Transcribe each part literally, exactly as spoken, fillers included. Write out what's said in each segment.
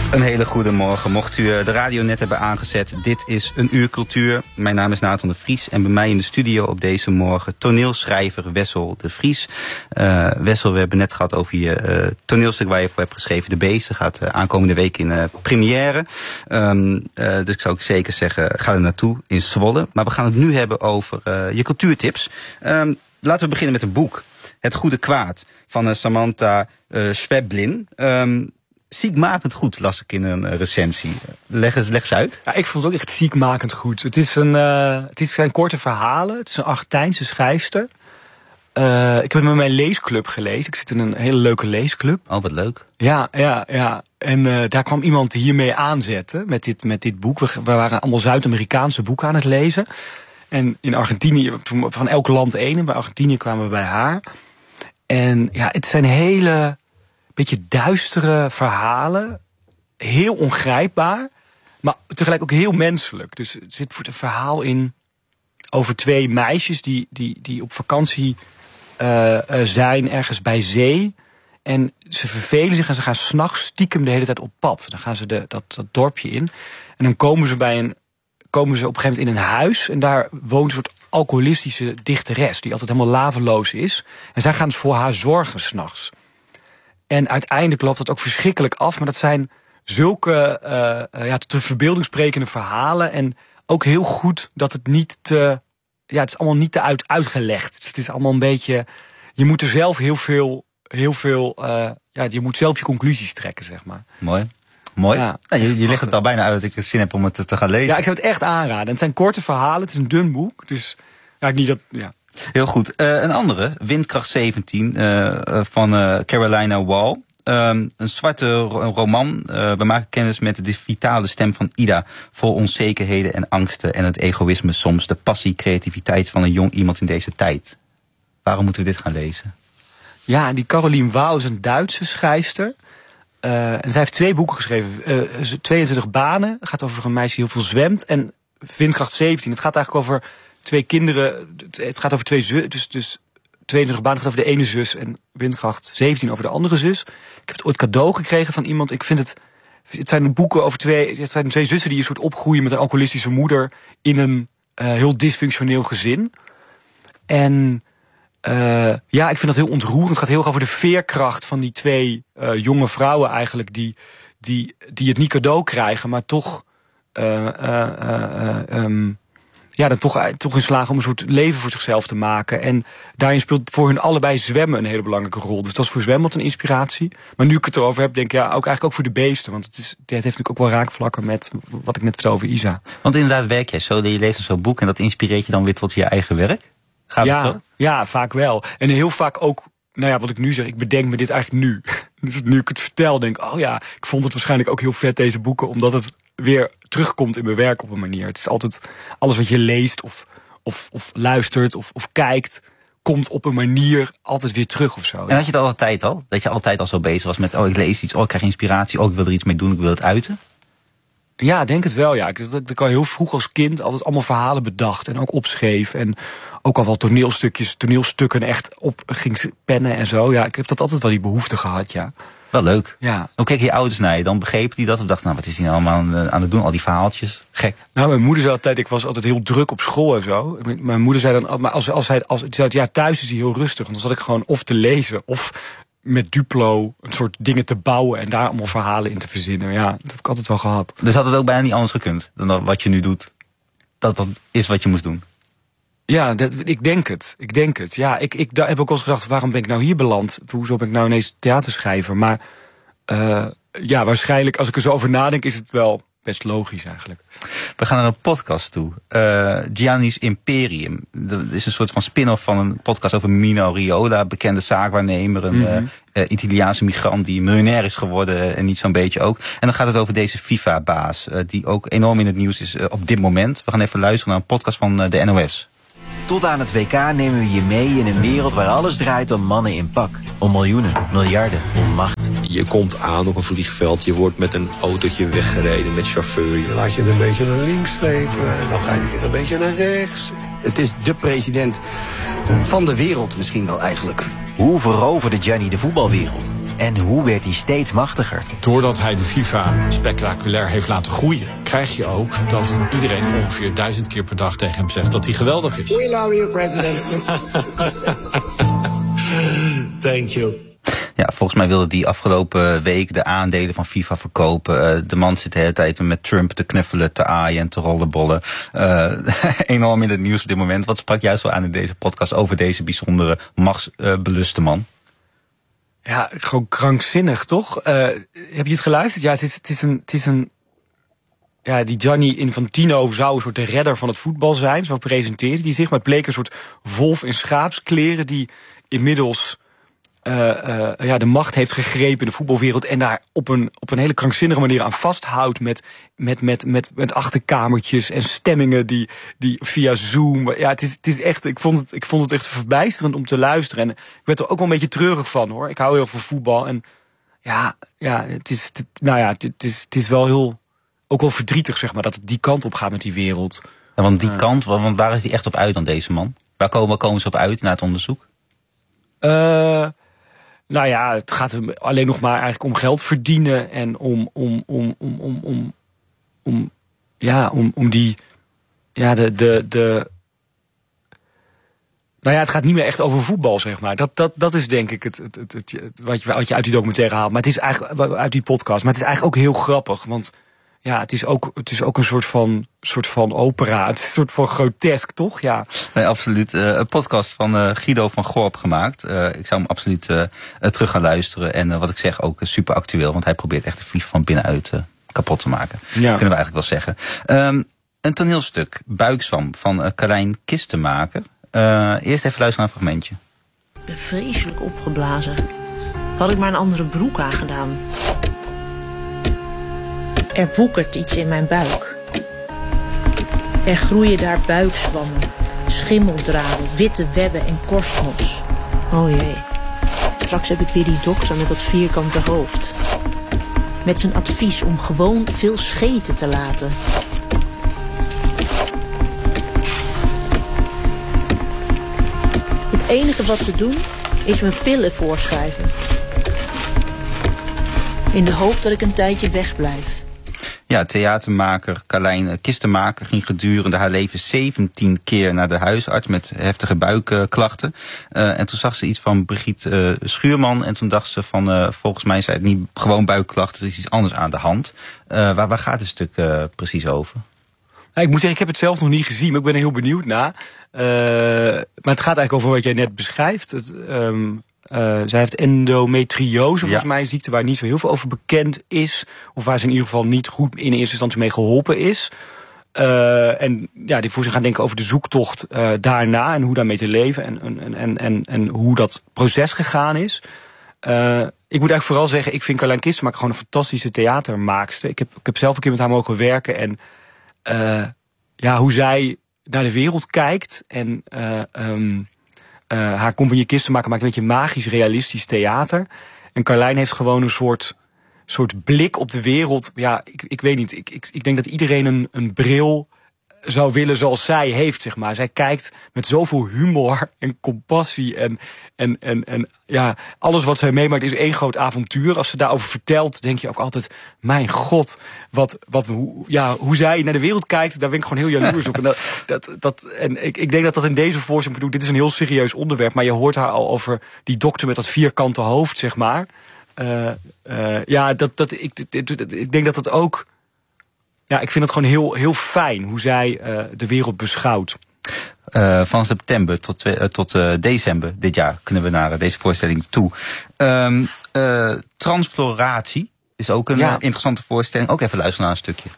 Een hele goede morgen. Mocht u de radio net hebben aangezet, dit is Een Uur Cultuur. Mijn naam is Nathan de Vries en bij mij in de studio op deze morgen toneelschrijver Wessel de Vries. Uh, Wessel, we hebben net gehad over je uh, toneelstuk waar je voor hebt geschreven, De Beesten. Gaat uh, aankomende week in uh, première. Um, uh, dus ik zou ook zeker zeggen, ga er naartoe in Zwolle. Maar we gaan het nu hebben over uh, je cultuurtips. Um, laten we beginnen met een boek. Het Goede Kwaad van uh, Samantha uh, Schweblin. Um, Ziekmakend goed, las ik in een recensie. Leg eens, leg eens uit. Ja, ik vond het ook echt ziekmakend goed. Het, is een, uh, het is zijn korte verhalen. Het is een Argentijnse schrijfster. Uh, ik heb het met mijn leesclub gelezen. Ik zit in een hele leuke leesclub. Oh, wat leuk. Ja, ja, ja. En uh, daar kwam iemand hiermee aanzetten met dit, met dit boek. We, we waren allemaal Zuid-Amerikaanse boeken aan het lezen. En in Argentinië, van elk land één. En bij Argentinië kwamen we bij haar. En ja, het zijn hele beetje duistere verhalen. Heel ongrijpbaar. Maar tegelijk ook heel menselijk. Dus er zit een verhaal in over twee meisjes die, die, die op vakantie uh, uh, zijn ergens bij zee. En ze vervelen zich en ze gaan 's nachts stiekem de hele tijd op pad. Dan gaan ze de, dat, dat dorpje in. En dan komen ze bij een komen ze op een gegeven moment in een huis. En daar woont een soort alcoholistische dichteres die altijd helemaal laveloos is. En zij gaan dus voor haar zorgen 's nachts. En uiteindelijk loopt dat ook verschrikkelijk af. Maar dat zijn zulke uh, ja, tot de verbeelding sprekende verhalen. En ook heel goed dat het niet te... Ja, het is allemaal niet te uit, uitgelegd. Dus het is allemaal een beetje... Je moet er zelf heel veel... Heel veel uh, ja, je moet zelf je conclusies trekken, zeg maar. Mooi. Mooi. Ja. Nou, je, je legt het al bijna uit dat ik zin heb om het te, te gaan lezen. Ja, ik zou het echt aanraden. En het zijn korte verhalen. Het is een dun boek. Dus ja, niet dat... Ja. Heel goed. Uh, een andere, Windkracht zeventien, uh, van uh, Carolina Wall. Um, een zwarte roman. Uh, we maken kennis met de vitale stem van Ida. Vol onzekerheden en angsten en het egoïsme soms. De passie, creativiteit van een jong iemand in deze tijd. Waarom moeten we dit gaan lezen? Ja, die Caroline Wauw is een Duitse schrijfster. Uh, en zij heeft twee boeken geschreven. Uh, tweeëntwintig banen. Het gaat over een meisje die heel veel zwemt. En Windkracht zeventien. Het gaat eigenlijk over twee kinderen. Het gaat over twee zussen. Dus, dus tweeëntwintig banen gaat over de ene zus. En Windkracht zeventien over de andere zus. Ik heb het ooit cadeau gekregen van iemand. Ik vind het... Het zijn boeken over twee... Het zijn twee zussen die een soort opgroeien met een alcoholistische moeder. In een uh, heel dysfunctioneel gezin. En... Uh, ja, ik vind dat heel ontroerend. Het gaat heel erg over de veerkracht van die twee uh, jonge vrouwen eigenlijk... Die, die, die het niet cadeau krijgen, maar toch... Uh, uh, uh, um, ja, dan toch, toch in slagen om een soort leven voor zichzelf te maken. En daarin speelt voor hun allebei zwemmen een hele belangrijke rol. Dus dat is voor zwemmen een inspiratie. Maar nu ik het erover heb, denk ik ja, ook eigenlijk ook voor de beesten. Want het, is, het heeft natuurlijk ook wel raakvlakken met wat ik net vertelde over Isa. Want inderdaad werk jij zo, je leest zo'n boek... en dat inspireert je dan weer tot je eigen werk? Gaat ja, het zo? Ja, vaak wel. En heel vaak ook, nou ja, wat ik nu zeg, ik bedenk me dit eigenlijk nu. Dus nu ik het vertel, denk ik, oh ja, ik vond het waarschijnlijk ook heel vet, deze boeken, omdat het weer terugkomt in mijn werk op een manier. Het is altijd, alles wat je leest of, of, of luistert of, of kijkt, komt op een manier altijd weer terug of zo. En had je het altijd al? Dat je altijd al zo bezig was met, oh ik lees iets, oh ik krijg inspiratie, oh ik wil er iets mee doen, ik wil het uiten? Ja, denk het wel, ja. Ik heb al heel vroeg als kind altijd allemaal verhalen bedacht en ook opschreef. En ook al wel toneelstukjes, toneelstukken echt op ging pennen en zo. Ja, ik heb dat altijd wel die behoefte gehad, ja. Wel leuk. Ja. Hoe keken je ouders naar je? Dan begrepen die dat? Of dachten, nou wat is die nou allemaal aan het doen? Al die verhaaltjes? Gek. Nou, mijn moeder zei altijd, ik was altijd heel druk op school en zo. Mijn moeder zei dan, maar als, als hij, als, die zei, ja, thuis is hij heel rustig. Want dan zat ik gewoon of te lezen of met Duplo een soort dingen te bouwen en daar allemaal verhalen in te verzinnen. Ja, dat heb ik altijd wel gehad. Dus had het ook bijna niet anders gekund dan wat je nu doet? Dat dat is wat je moest doen? Ja, dat, ik denk het. Ik denk het. Ja, ik, ik daar heb ook al eens gedacht, waarom ben ik nou hier beland? Hoezo ben ik nou ineens theaterschrijver? Maar uh, ja, waarschijnlijk, als ik er zo over nadenk, is het wel best logisch eigenlijk. We gaan naar een podcast toe. Uh, Gianni's Imperium. Dat is een soort van spin-off van een podcast over Mino Riola, bekende zaakwaarnemer, een mm-hmm. uh, Italiaanse migrant die miljonair is geworden en niet zo'n beetje ook. En dan gaat het over deze FIFA-baas, uh, die ook enorm in het nieuws is uh, op dit moment. We gaan even luisteren naar een podcast van uh, de N O S. Tot aan het W K nemen we je mee in een wereld waar alles draait om mannen in pak. Om miljoenen, miljarden, om macht. Je komt aan op een vliegveld, je wordt met een autootje weggereden met chauffeur. Je laat je een beetje naar links slepen, dan ga je weer een beetje naar rechts. Het is de president van de wereld misschien wel eigenlijk. Hoe veroverde Gianni de voetbalwereld? En hoe werd hij steeds machtiger? Doordat hij de FIFA spectaculair heeft laten groeien, krijg je ook dat iedereen ongeveer duizend keer per dag tegen hem zegt dat hij geweldig is. We love you, president. Thank you. Ja, volgens mij wilde die afgelopen week de aandelen van FIFA verkopen. Uh, de man zit de hele tijd met Trump te knuffelen, te aaien en te rollenbollen. Uh, enorm in het nieuws op dit moment. Wat sprak juist wel aan in deze podcast over deze bijzondere machtsbeluste man? Ja, gewoon krankzinnig, toch? Uh, heb je het geluisterd? Ja, het is, het is een... Het is een ja, die Gianni Infantino zou een soort de redder van het voetbal zijn. Zo presenteerde hij zich. Maar het bleek een soort wolf in schaapskleren die inmiddels Uh, uh, ja, de macht heeft gegrepen in de voetbalwereld en daar op een, op een hele krankzinnige manier aan vasthoudt met, met, met, met, met achterkamertjes en stemmingen die, die via Zoom. Ja, het is, het is echt, ik vond het, ik vond het echt verbijsterend om te luisteren. En ik werd er ook wel een beetje treurig van, hoor. Ik hou heel veel voetbal en ja, ja het is, het, nou ja, het, het is, het is wel heel, ook wel verdrietig, zeg maar, dat het die kant op gaat met die wereld. Ja, want die uh, kant, want waar is die echt op uit dan, deze man? Waar komen, waar komen ze op uit na het onderzoek? Uh, Nou ja, het gaat hem alleen nog maar eigenlijk om geld verdienen en om, om, om, om, om, om, om ja, om, om die, ja, de, de, de, nou ja, het gaat niet meer echt over voetbal, zeg maar. Dat, dat, dat is denk ik het, het, het, het, het wat, je, wat je uit die documentaire haalt. Maar het is eigenlijk, uit die podcast, maar het is eigenlijk ook heel grappig, want ja, het is ook, het is ook een soort van, soort van opera. Het is een soort van grotesk, toch? Ja. Nee, absoluut. Uh, een podcast van uh, Guido van Gorp gemaakt. Uh, ik zou hem absoluut uh, terug gaan luisteren. En uh, wat ik zeg, ook uh, super actueel. Want hij probeert echt de FIFA van binnenuit uh, kapot te maken. Ja. Kunnen we eigenlijk wel zeggen. Um, een toneelstuk, Buikzwam, van uh, Carlijn Kistenmaker. Uh, eerst even luisteren naar een fragmentje. Ik ben vreselijk opgeblazen. Had ik maar een andere broek aangedaan. Er woekert iets in mijn buik. Er groeien daar buikzwammen, schimmeldraden, witte webben en korstmos. Oh jee, straks heb ik weer die dokter met dat vierkante hoofd. Met zijn advies om gewoon veel scheten te laten. Het enige wat ze doen, is me pillen voorschrijven. In de hoop dat ik een tijdje wegblijf. Ja, theatermaker Carlijn Kistenmaker ging gedurende haar leven zeventien keer naar de huisarts met heftige buikklachten. Uh, en toen zag ze iets van Brigitte uh, Schuurman en toen dacht ze van, uh, volgens mij zijn het niet gewoon buikklachten, er is iets anders aan de hand. Uh, waar, waar gaat het stuk uh, precies over? Nou, ik moet zeggen, ik heb het zelf nog niet gezien, maar ik ben er heel benieuwd naar. Uh, maar het gaat eigenlijk over wat jij net beschrijft. Het, um Uh, zij heeft endometriose, volgens ja. mij een ziekte waar niet zo heel veel over bekend is. Of waar ze in ieder geval niet goed in eerste instantie mee geholpen is. Uh, en ja, die voor zich gaan denken over de zoektocht uh, daarna en hoe daarmee te leven. En, en, en, en, en hoe dat proces gegaan is. Uh, ik moet eigenlijk vooral zeggen, ik vind Carlijn Kistenmaker gewoon een fantastische theatermaakster. Ik heb, ik heb zelf een keer met haar mogen werken. En uh, ja, hoe zij naar de wereld kijkt en uh, um, Uh, haar compagnie Kistenmaker maakt een beetje magisch, realistisch theater. En Carlijn heeft gewoon een soort, soort blik op de wereld. Ja, ik, ik weet niet. Ik, ik, ik denk dat iedereen een, een bril zou willen zoals zij heeft, zeg maar. Zij kijkt met zoveel humor en compassie. En, en, en, en ja, alles wat zij meemaakt is één groot avontuur. Als ze daarover vertelt, denk je ook altijd, mijn god, wat, wat, hoe, ja, hoe zij naar de wereld kijkt, daar ben ik gewoon heel jaloers op. En, dat, dat, dat, en ik, ik denk dat dat in deze voorstelling, bedoel, dit is een heel serieus onderwerp, maar je hoort haar al over die dokter met dat vierkante hoofd, zeg maar. Uh, uh, ja, dat, dat, ik, ik denk dat dat ook, ja, ik vind het gewoon heel, heel fijn hoe zij uh, de wereld beschouwt. Uh, van september tot, uh, tot uh, december dit jaar kunnen we naar uh, deze voorstelling toe. Um, uh, Transfloratie is ook een ja. uh, interessante voorstelling. Ook even luisteren naar een stukje.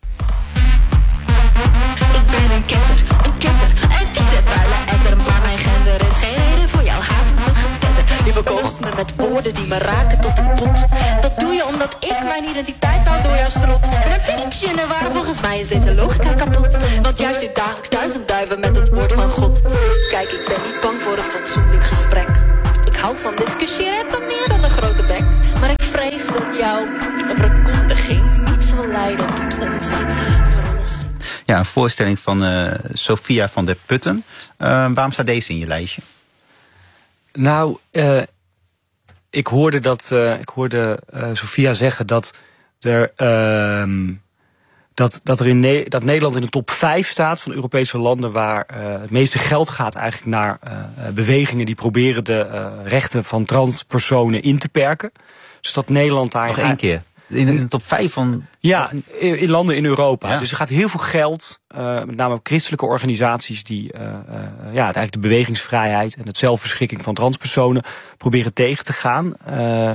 Ik ben een ketter, een ketter, een vieze vuile etter. Maar mijn gender is geen reden voor jouw haat nog ketter. Je bekogelt me met woorden die me raken tot een pot. Dat doe je omdat ik mijn identiteit nou door jou strot. En een beetje naar waar, volgens mij is deze logica kapot. Want juist nu dagelijks duizend duiven met het woord van God. Kijk, ik ben niet bang voor een fatsoenlijk gesprek. Ik hou van discussiëren en van meer dan een grote bek. Maar ik vrees dat jouw verkondiging niet zal leiden tot onze verlossing. Ja, een voorstelling van uh, Sophia van der Putten. Uh, waarom staat deze in je lijstje? Nou, uh, ik hoorde dat uh, ik hoorde uh, Sophia zeggen dat er uh, dat dat er in ne- dat Nederland in de top vijf staat van Europese landen waar uh, het meeste geld gaat eigenlijk naar uh, bewegingen die proberen de uh, rechten van transpersonen in te perken. Dus dat Nederland daar nog één keer. In de, in de top vijf van... Ja, in, in landen in Europa. Ja. Dus er gaat heel veel geld, uh, met name christelijke organisaties die uh, uh, ja, eigenlijk de bewegingsvrijheid en het zelfbeschikking van transpersonen proberen tegen te gaan. Uh,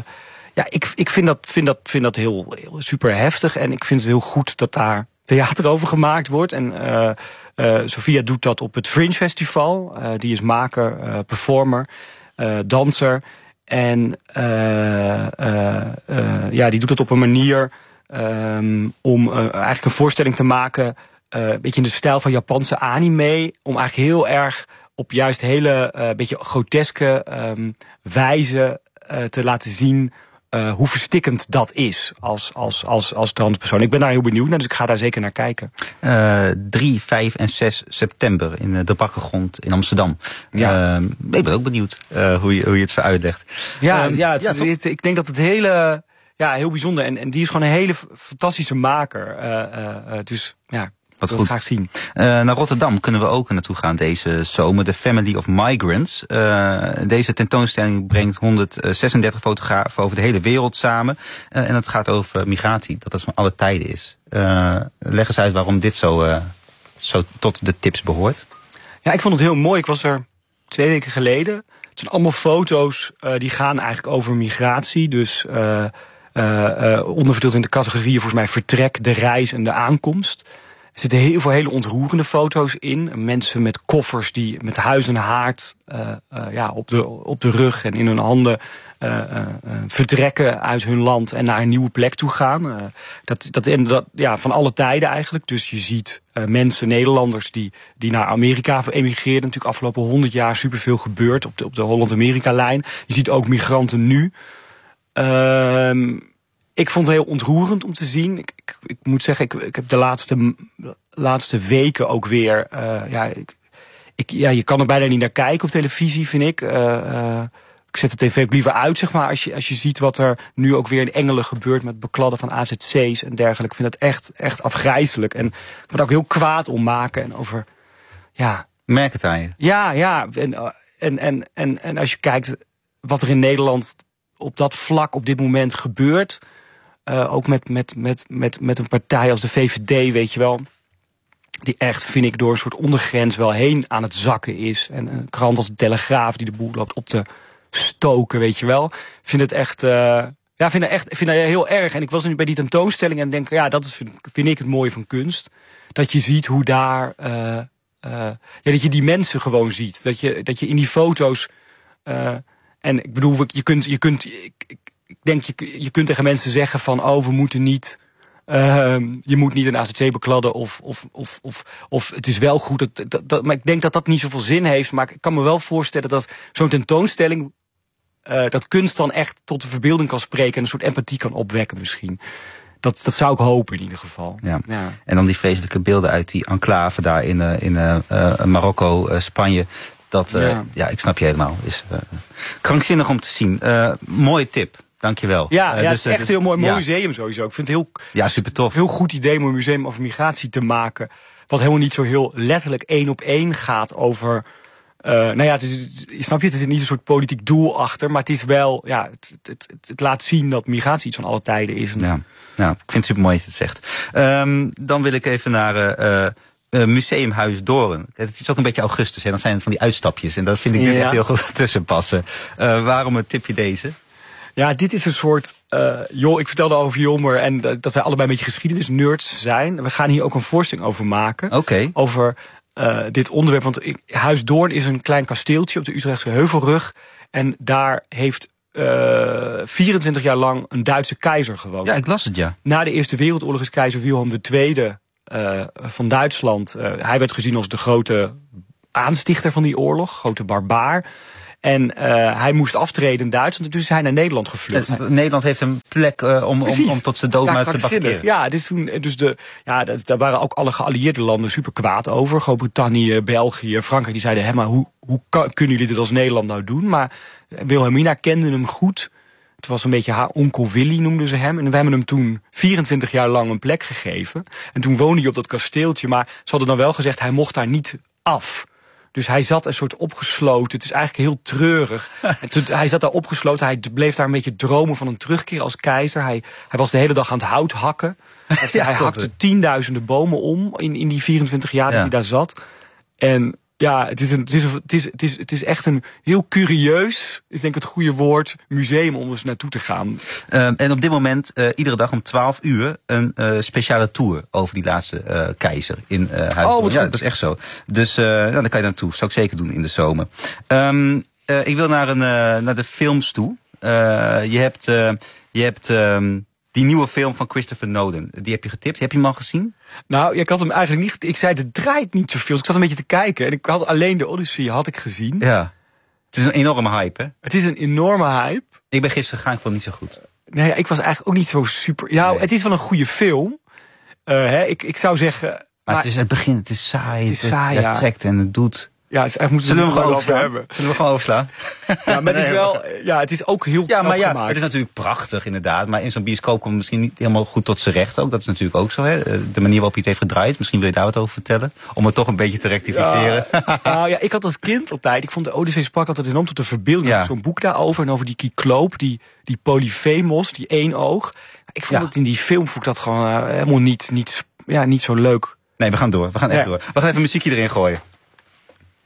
ja, ik, ik vind dat, vind dat, vind dat heel, heel super heftig en ik vind het heel goed dat daar theater over gemaakt wordt. En uh, uh, Sophia doet dat op het Fringe Festival. Uh, die is maker, uh, performer, uh, danser. En uh, uh, uh, ja, die doet het op een manier um, om uh, eigenlijk een voorstelling te maken, uh, een beetje in de stijl van Japanse anime, om eigenlijk heel erg op juist hele uh, beetje groteske um, wijze uh, te laten zien uh, hoe verstikkend dat is als, als, als, als transpersoon. Ik ben daar heel benieuwd naar, dus ik ga daar zeker naar kijken. Uh, drie, vijf en zes september in de Bakkergrond in Amsterdam. Ja. Uh, ik ben ook benieuwd uh, hoe, je, hoe je het veruitlegt. Ja, Uh, ja, het, ja, het, het, ik denk dat het hele, ja, heel bijzonder en, en die is gewoon een hele fantastische maker. Uh, uh, uh, dus ja. Wat ik wil goed. het graag zien. Uh, naar Rotterdam kunnen we ook naartoe gaan deze zomer. The Family of Migrants. Uh, deze tentoonstelling brengt honderdzesendertig fotografen over de hele wereld samen. Uh, en het gaat over migratie, dat dat van alle tijden is. Uh, leg eens uit waarom dit zo, uh, zo tot de tips behoort. Ja, ik vond het heel mooi. Ik was er twee weken geleden. Het zijn allemaal foto's uh, die gaan eigenlijk over migratie. Dus uh, uh, uh, onderverdeeld in de categorieën volgens mij vertrek, de reis en de aankomst. Er zitten heel veel hele ontroerende foto's in. Mensen met koffers die met huis en haard uh, uh, ja, op, de, op de rug en in hun handen uh, uh, vertrekken uit hun land en naar een nieuwe plek toe gaan. Uh, dat, dat, en dat, ja, van alle tijden eigenlijk. Dus je ziet uh, mensen, Nederlanders die, die naar Amerika emigreerden. Natuurlijk afgelopen honderd jaar superveel gebeurd op de, op de Holland-Amerika-lijn. Je ziet ook migranten nu. Uh, Ik vond het heel ontroerend om te zien. Ik, ik, ik moet zeggen, ik, ik heb de laatste, laatste weken ook weer... Uh, ja, ik, ik, ja, je kan er bijna niet naar kijken op televisie, vind ik. Uh, uh, ik zet de tv ook liever uit, zeg maar. Als je, als je ziet wat er nu ook weer in Engelen gebeurt met bekladden van A Z C's en dergelijke. Ik vind het echt, echt afgrijselijk. En ik moet ook heel kwaad om maken. En over, ja... Merk het aan je. Ja, ja. En, en, en, en, en als je kijkt wat er in Nederland op dat vlak op dit moment gebeurt... Uh, ook met, met, met, met, met een partij als de V V D, weet je wel. Die echt, vind ik, door een soort ondergrens wel heen aan het zakken is. En een krant als de Telegraaf die de boel loopt op te stoken, weet je wel. Vind het echt, uh, ja, vind het echt vind het heel erg. En ik was nu bij die tentoonstelling en denk, ja, dat is, vind ik het mooie van kunst. Dat je ziet hoe daar, uh, uh, ja, dat je die mensen gewoon ziet. Dat je, dat je in die foto's, uh, en ik bedoel, je kunt, je kunt, ik, ik, Ik denk, je, je kunt tegen mensen zeggen van... oh, we moeten niet... Uh, je moet niet een A Z C bekladden of, of, of, of, of het is wel goed. Dat, dat, dat, maar ik denk dat dat niet zoveel zin heeft. Maar ik kan me wel voorstellen dat zo'n tentoonstelling... Uh, dat kunst dan echt tot de verbeelding kan spreken... en een soort empathie kan opwekken misschien. Dat, dat zou ik hopen in ieder geval. Ja. Ja. En dan die vreselijke beelden uit die enclave daar in, uh, in uh, uh, Marokko, uh, Spanje... Dat, uh, ja. ja, ik snap je helemaal. Is uh, krankzinnig om te zien. Uh, mooie tip. Dankjewel. Ja, ja, uh, dus, het is echt dus, heel mooi. Mooi ja. museum sowieso. Ik vind het heel, ja, super tof. Heel goed idee om een museum over migratie te maken. Wat helemaal niet zo heel letterlijk één op één gaat over... Uh, nou ja, het is, het, snap je, het is niet een soort politiek doel achter. Maar het is wel, ja, het, het, het, het laat zien dat migratie iets van alle tijden is. Ja, nou, ik vind het super mooi dat je het zegt. Um, dan wil ik even naar... Uh, Uh, Museumhuis Doorn. Het is ook een beetje augustus, hè? Dan zijn het van die uitstapjes. En dat vind ik ja. net echt heel goed tussen passen. Uh, waarom een tipje deze? Ja, dit is een soort... Uh, joh, ik vertelde over Jommer en uh, dat wij allebei een beetje geschiedenisnerds zijn. We gaan hier ook een voorstelling over maken. Oké. Okay. Over uh, dit onderwerp. Want Huis Doorn is een klein kasteeltje op de Utrechtse Heuvelrug. En daar heeft... Uh, vierentwintig jaar lang een Duitse keizer gewoond. Ja, ik las het, ja. Na de Eerste Wereldoorlog is keizer Wilhelm de Tweede... Uh, van Duitsland. Uh, hij werd gezien als de grote aanstichter van die oorlog. Grote barbaar. En uh, hij moest aftreden in Duitsland. Dus is hij naar Nederland gevlucht. Uh, Nederland heeft een plek uh, om, om, om tot zijn dood ja, te baseren. Ja, dus toen, dus de, ja dat, daar waren ook alle geallieerde landen super kwaad over. Groot-Brittannië, België, Frankrijk. Die zeiden, hé, maar hoe, hoe kan, kunnen jullie dit als Nederland nou doen? Maar Wilhelmina kende hem goed. Het was een beetje haar onkel Willy, noemden ze hem. En we hebben hem toen vierentwintig jaar lang een plek gegeven. En toen woonde hij op dat kasteeltje. Maar ze hadden dan wel gezegd, hij mocht daar niet af. Dus hij zat een soort opgesloten. Het is eigenlijk heel treurig. En toen, hij zat daar opgesloten. Hij bleef daar een beetje dromen van een terugkeer als keizer. Hij, hij was de hele dag aan het hout hakken. Hij, ja, hij hakte tienduizenden bomen om in, in die vierentwintig jaar dat ja. hij daar zat. En ja, het is, een, het, is, het, is, het, is, het is echt een heel curieus, is denk ik het goede woord, museum om eens naartoe te gaan. Uh, en op dit moment uh, iedere dag om twaalf uur een uh, speciale tour over die laatste uh, keizer in uh, Huis. Oh, ja, dat is echt zo. Dus uh, nou, daar kan je naartoe. Zou ik zeker doen in de zomer. Um, uh, ik wil naar, een, uh, naar de films toe. Uh, je hebt, uh, je hebt um, die nieuwe film van Christopher Nolan. Die heb je getipt. Heb je hem al gezien? Nou, ik had hem eigenlijk niet. Ik zei, het draait niet zoveel. Dus ik zat een beetje te kijken. En ik had alleen de Odyssey had ik gezien. Ja. Het is een enorme hype, hè? Het is een enorme hype. Ik ben gisteren gegaan, ik vond het niet zo goed. Nee, ik was eigenlijk ook niet zo super. Ja, nee. Het is wel een goede film. Uh, hè, ik, ik zou zeggen. Maar, maar het is het begin, het is saai. Het is saai, het, ja. het trekt en het doet. Ja, het is echt, moeten Zullen we hem gewoon over overslaan? hebben. Zullen we gewoon overslaan? Ja, maar het is wel. Ja, het is ook heel. Ja, maar ja, gemaakt. het is natuurlijk prachtig inderdaad. Maar in zo'n bioscoop komt het misschien niet helemaal goed tot zijn recht ook. Dat is natuurlijk ook zo, hè? De manier waarop je het heeft gedraaid. Misschien wil je daar wat over vertellen. Om het toch een beetje te rectificeren. Ja, nou ja, ik had als kind altijd. Ik vond de Odyssee sprak altijd enorm tot de verbeelding. Ja. Zo'n boek daarover en over die Kycloop, die, die Polyphemos, die éénoog. Ik vond ja. dat in die film vond ik dat gewoon uh, helemaal niet, niet, ja, niet zo leuk. Nee, we gaan door. We gaan echt ja. door. We gaan even muziekje erin gooien.